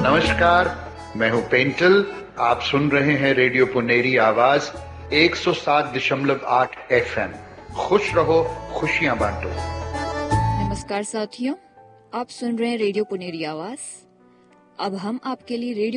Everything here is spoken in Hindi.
नमस्कार, मैं हूं पेंटल। आप सुन रहे हैं रेडियो पुनेरी आवाज 107.8 FM। खुश रहो, खुशियां बांटो। नमस्कार साथियों, आप सुन रहे हैं रेडियो पुनेरी आवाज। अब हम आपके लिए रेडियो